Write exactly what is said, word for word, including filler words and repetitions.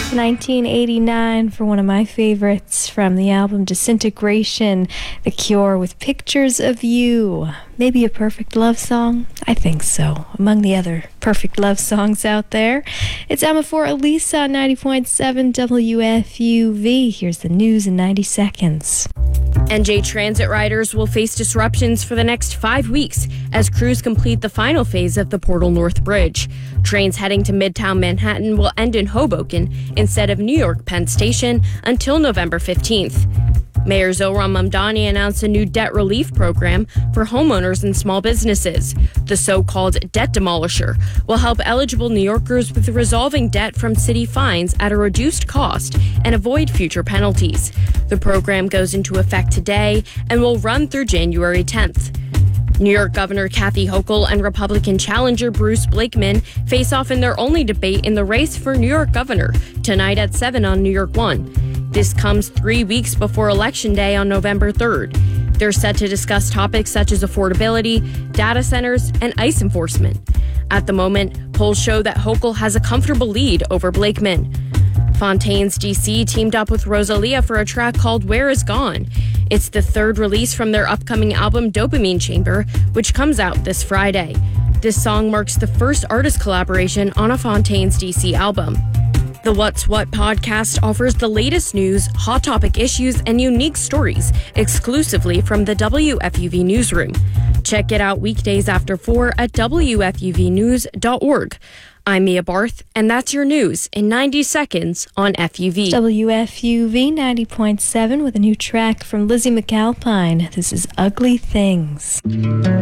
nineteen eighty-nine for one of my favorites from the album Disintegration, The Cure with Pictures of You. Maybe a perfect love song? I think so. Among the other perfect love songs out there. It's Emma for Elisa on ninety point seven W F U V. Here's the news in ninety seconds. N J Transit riders will face disruptions for the next five weeks as crews complete the final phase of the Portal North Bridge. Trains heading to Midtown Manhattan will end in Hoboken instead of New York Penn Station until November fifteenth. Mayor Zohran Mamdani announced a new debt relief program for homeowners and small businesses. The so-called debt demolisher will help eligible New Yorkers with resolving debt from city fines at a reduced cost and avoid future penalties. The program goes into effect today and will run through January tenth. New York Governor Kathy Hochul and Republican challenger Bruce Blakeman face off in their only debate in the race for New York governor tonight at seven on New York One. This comes three weeks before Election Day on November third. They're set to discuss topics such as affordability, data centers, and ICE enforcement. At the moment, polls show that Hochul has a comfortable lead over Blakeman. Fontaines D C teamed up with Rosalia for a track called Where Is Gone. It's the third release from their upcoming album Dopamine Chamber, which comes out this Friday. This song marks the first artist collaboration on a Fontaines D C album. The What's What podcast offers the latest news, hot topic issues, and unique stories exclusively from the W F U V newsroom. Check it out weekdays after four at W F U V news dot org. I'm Mia Barth, and that's your news in ninety seconds on F U V. W F U V ninety point seven with a new track from Lizzie McAlpine. This is Ugly Things.